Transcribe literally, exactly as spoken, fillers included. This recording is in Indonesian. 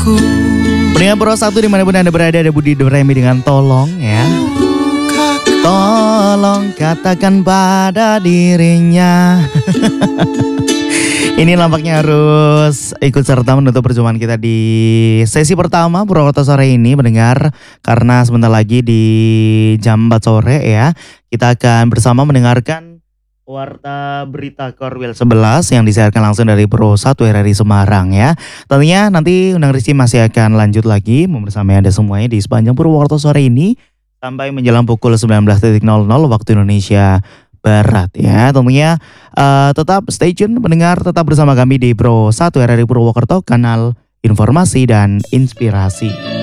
Pendengar Pro satu dimanapun Anda berada, ada Budi Doremi dengan Tolong ya. Tolong katakan pada dirinya. Ini nampaknya harus ikut serta menutup perjumpaan kita di sesi pertama Purwokerto sore ini mendengar. Karena sebentar lagi di jam empat sore ya, kita akan bersama mendengarkan Warta Berita Korwil sebelas yang disiarkan langsung dari Pro satu R R I Semarang ya. Tentunya nanti Undang Rizky masih akan lanjut lagi membersamai Anda semuanya di sepanjang Purwokerto sore ini sampai menjelang pukul sembilan belas nol nol waktu Indonesia Barat ya. Tentunya uh, tetap stay tune mendengar, tetap bersama kami di Pro satu R R I Purwokerto, kanal informasi dan inspirasi.